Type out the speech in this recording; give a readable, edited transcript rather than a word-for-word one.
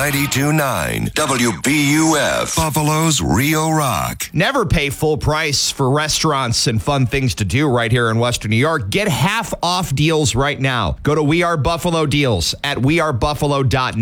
92.9 WBUF, Buffalo's Rio Rock. Never pay full price for restaurants and fun things to do right here in Western New York. Get half off deals right now. Go to We Are Buffalo Deals at wearebuffalo.net.